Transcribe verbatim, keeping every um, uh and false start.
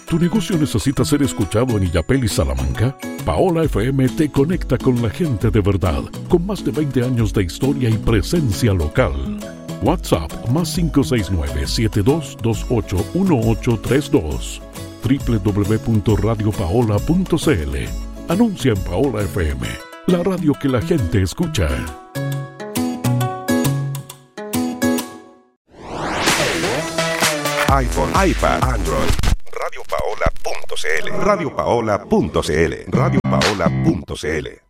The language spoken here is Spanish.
¿Tu negocio necesita ser escuchado en Illapel y Salamanca? Paola F M te conecta con la gente de verdad, con más de veinte años de historia y presencia local. WhatsApp más cinco seis nueve, siete dos dos ocho, uno ocho tres dos. doble u doble u doble u punto radio paola punto c l. Anuncia en Paola F M, la radio que la gente escucha. iPhone, iPad, Android. radio paola punto c l. radio paola punto c l. radio paola punto c l.